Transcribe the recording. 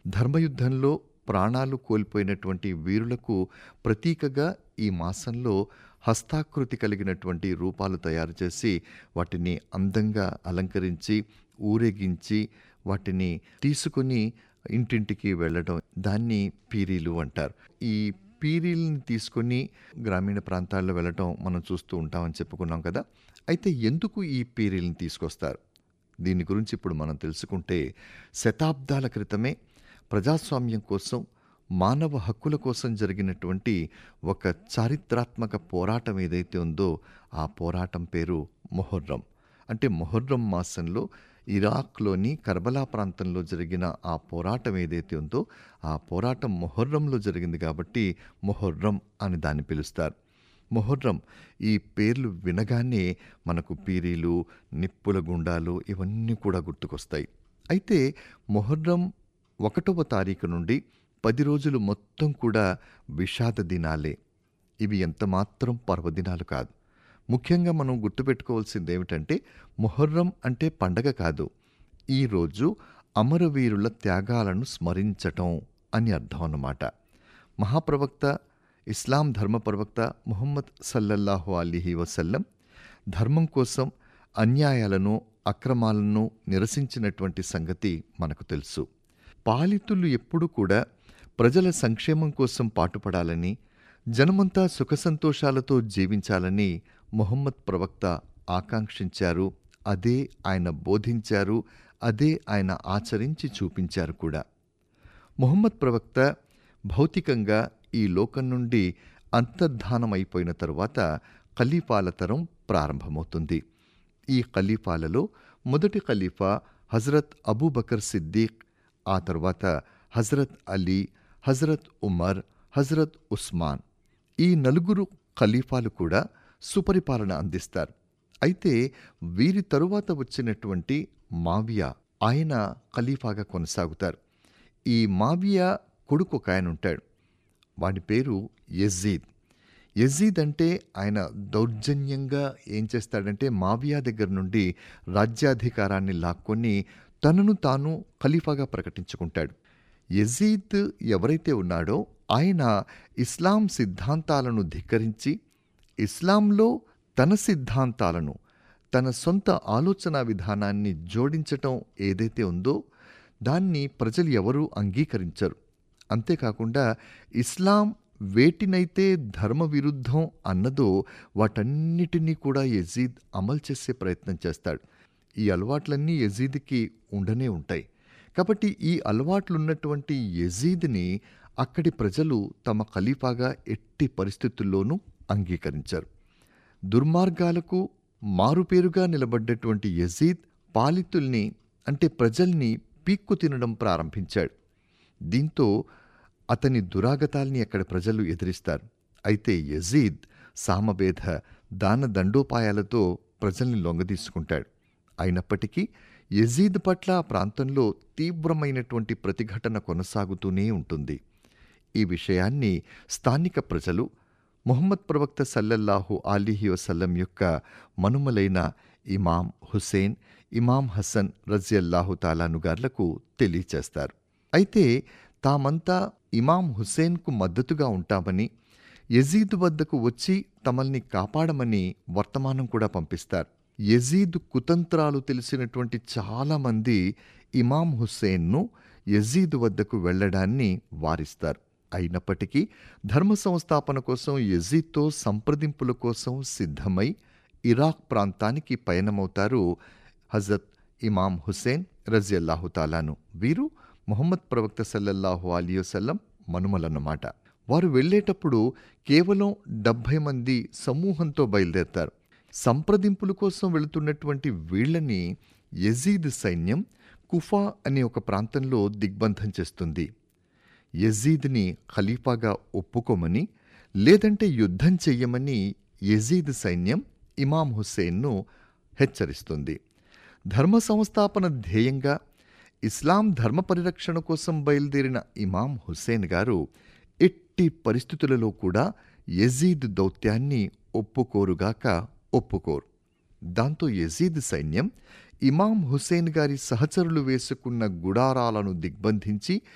ధర్మయుద్ధంలో ప్రాణాలు కోల్పోయినటువంటి వీరులకు ప్రతీకగా ఈ మాసంలో హస్తాకృతి కలిగినటువంటి రూపాలు తయారు చేసి వాటిని అందంగా అలంకరించి ఊరేగించి వాటిని తీసుకుని ఇంటింటికి వెళ్ళడం, దాన్ని పీరీలు అంటారు. ఈ పీరీల్ని తీసుకొని గ్రామీణ ప్రాంతాల్లో వెళ్ళటం మనం చూస్తూ ఉంటామని చెప్పుకున్నాం కదా. అయితే ఎందుకు ఈ పీరీల్ని తీసుకొస్తారు? దీని గురించి ఇప్పుడు మనం తెలుసుకుంటే, శతాబ్దాల క్రితమే ప్రజాస్వామ్యం కోసం, మానవ హక్కుల కోసం జరిగినటువంటి ఒక చారిత్రాత్మక పోరాటం ఏదైతే ఉందో ఆ పోరాటం పేరు మొహర్రం. అంటే మొహర్రం మాసంలో ఇరాక్లోని కర్బలా ప్రాంతంలో జరిగిన ఆ పోరాటం ఏదైతే ఉందో ఆ పోరాటం మొహర్రంలో జరిగింది కాబట్టి మొహర్రం అని దాన్ని పిలుస్తారు. మొహర్రం ఈ పేర్లు వినగానే మనకు పీరీలు, నిప్పుల గుండాలు ఇవన్నీ కూడా గుర్తుకొస్తాయి. అయితే మొహర్రం 1వ తారీఖు నుండి 10 రోజులు మొత్తం కూడా విషాద దినాలే. ఇవి ఎంతమాత్రం పర్వదినాలు కాదు. ముఖ్యంగా మనం గుర్తుపెట్టుకోవాల్సింది ఏమిటంటే, మొహర్రం అంటే పండగ కాదు. ఈరోజు అమరవీరుల త్యాగాలను స్మరించటం అని అర్థం అన్నమాట. మహాప్రవక్త, ఇస్లాం ధర్మ ప్రవక్త ముహమ్మద్ సల్లల్లాహు అలీహి వసల్లం ధర్మం కోసం అన్యాయాలను, అక్రమాలను నిరసించినటువంటి సంగతి మనకు తెలుసు. పాలితులు ఎప్పుడూ కూడా ప్రజల సంక్షేమం కోసం పాటుపడాలని, జనమంతా సుఖసంతోషాలతో జీవించాలని ముహమ్మద్ ప్రవక్త ఆకాంక్షించారు. అదే ఆయన బోధించారు. అదే ఆయన ఆచరించి చూపించారు కూడా. ముహమ్మద్ ప్రవక్త భౌతికంగా ఈ లోకం నుండి అంతర్ధానమైపోయిన తరువాత ఖలీఫాల తరం ప్రారంభమవుతుంది. ఈ ఖలీఫాలలో మొదటి ఖలీఫా హజరత్ అబూబకర్ సిద్దీక్, ఆ తర్వాత హజరత్ అలీ, హజరత్ ఉమర్, హజరత్ ఉస్మాన్. ఈ 4 ఖలీఫాలు కూడా సుపరిపాలన అందిస్తారు. అయితే వీరి తరువాత వచ్చినటువంటి మావియా, ఆయన ఖలీఫాగా కొనసాగుతారు. ఈ మావియా కొడుకు ఒక ఆయన ఉంటాడు. వాడి పేరు యజీద్. యజీద్ అంటే ఆయన దౌర్జన్యంగా ఏం చేస్తాడంటే, మావియా దగ్గర నుండి రాజ్యాధికారాన్ని లాక్కొని తనను తాను ఖలీఫాగా ప్రకటించుకుంటాడు. యజీద్ ఎవరైతే ఉన్నాడో ఆయన ఇస్లాం సిద్ధాంతాలను ధిక్కరించి, ఇస్లాంలో తన సిద్ధాంతాలను, తన సొంత ఆలోచనా విధానాన్ని జోడించటం ఏదైతే ఉందో దాన్ని ప్రజలు ఎవరూ అంగీకరించరు. అంతేకాకుండా ఇస్లాం వేటినైతే ధర్మ విరుద్ధం అన్నదో వాటన్నిటినీ కూడా యజీద్ అమలు చేసే ప్రయత్నం చేస్తాడు. ఈ అలవాట్లన్నీ యజీద్కి ఉండనే ఉంటాయి. కాబట్టి ఈ అలవాట్లున్నటువంటి యజీద్ని అక్కడి ప్రజలు తమ ఖలీఫాగా ఎట్టి పరిస్థితుల్లోనూ అంగీకరించారు. దుర్మార్గాలకు మారుపేరుగా నిలబడ్డటువంటి యజీద్ పాలితుల్ని, అంటే ప్రజల్ని పీక్కు తినడం ప్రారంభించాడు. దీంతో అతని దురాగతాల్ని అక్కడి ప్రజలు ఎదిరిస్తారు. అయితే యజీద్ సామవేద, దాన దండోపాయాలతో ప్రజల్ని లొంగదీసుకుంటాడు. అయినప్పటికీ యజీద్ పట్ల ఆ ప్రాంతంలో తీవ్రమైనటువంటి ప్రతిఘటన కొనసాగుతూనే ఉంటుంది. ఈ విషయాన్ని స్థానిక ప్రజలు ముహమ్మద్ ప్రవక్త సల్లల్లాహు అలీహి వసల్లం యొక్క మనుమలైన ఇమాం హుసేన్, ఇమాం హసన్ రజియల్లాహు తాలాను గార్లకు తెలియచేస్తారు. అయితే తామంతా ఇమాం హుసేన్కు మద్దతుగా ఉంటామని, యజీద్ వద్దకు వచ్చి తమల్ని కాపాడమని వర్తమానం కూడా పంపిస్తారు. యజీద్ కుతంత్రాలు తెలిసినటువంటి చాలామంది ఇమాం హుసేన్ను యజీద్ వద్దకు వెళ్లడాన్ని వారిస్తారు. అయినప్పటికీ ధర్మ సంస్థాపన కోసం యజీద్తో సంప్రదింపుల కోసం సిద్ధమై ఇరాక్ ప్రాంతానికి పయనమవుతారు హజరత్ ఇమాం హుసేన్ రజియల్లాహు తాలాను. వీరు ముహమ్మద్ ప్రవక్త సల్లల్లాహు అలైహి వసల్లం మనుమలన్నమాట. వారు వెళ్ళేటప్పుడు కేవలం 70 మంది సమూహంతో బయలుదేరతారు. సంప్రదింపుల కోసం వెళుతున్నటువంటి వీళ్లని యజీద్ సైన్యం కుఫా అనే ఒక ప్రాంతంలో దిగ్బంధం చేస్తుంది. యజీద్ని ఖలీఫాగా ఒప్పుకోమని, లేదంటే యుద్ధం చెయ్యమని యజీద్ సైన్యం ఇమాం హుసేన్ను హెచ్చరిస్తుంది. ధర్మ సంస్థాపన ధ్యేయంగా ఇస్లాం ధర్మ పరిరక్షణ కోసం బయలుదేరిన ఇమాం హుసేన్ గారు ఎట్టి పరిస్థితులలో కూడా యజీద్ దౌత్యాన్ని ఒప్పుకోరుగాక ఒప్పుకోరు. దాంతో యజీద్ సైన్యం ఇమాం హుసేన్ గారి సహచరులు వేసుకున్న గుడారాలను దిగ్బంధించి